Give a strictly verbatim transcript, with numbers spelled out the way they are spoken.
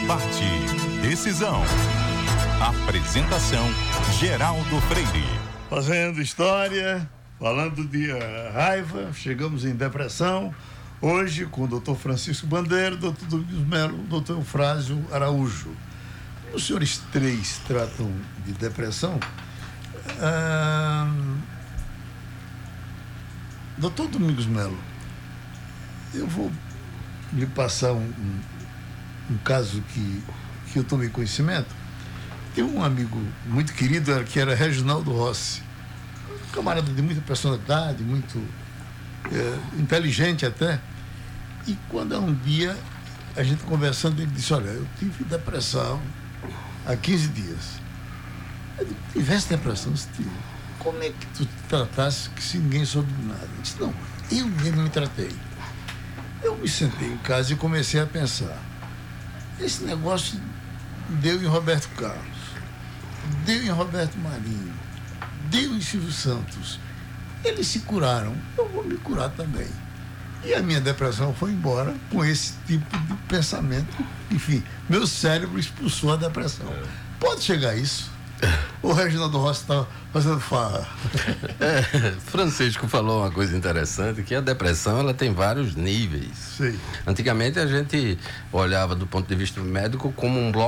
Debate Decisão. Apresentação Geraldo Freire. Fazendo história, falando de raiva, chegamos em depressão. Hoje com o doutor Francisco Bandeira, doutor Domingos Melo, doutor Eufrásio Araújo. Os senhores três tratam de depressão. Ah, doutor Domingos Melo, eu vou lhe passar um, um, um caso que, que eu tomei conhecimento. Tem um amigo muito querido que era Reginaldo Rossi, um camarada de muita personalidade, muito é, inteligente até. E quando um dia a gente conversando, ele disse: olha, eu tive depressão há quinze dias. Eu disse: tivesse depressão? Eu disse: como é que tu te tratasse que se ninguém soube de nada? Eu disse: não, eu mesmo me tratei. Eu me sentei em casa e comecei a pensar. Esse negócio deu em Roberto Carlos, deu em Roberto Marinho, deu em Silvio Santos. Eles se curaram, eu vou me curar também. E a minha depressão foi embora com esse tipo de pensamento. Enfim, meu cérebro expulsou a depressão. Pode chegar a isso? O Reginaldo Rossi está fazendo farra. É, Francisco falou uma coisa interessante, que a depressão ela tem vários níveis. Sim. Antigamente a gente olhava do ponto de vista médico como um bloco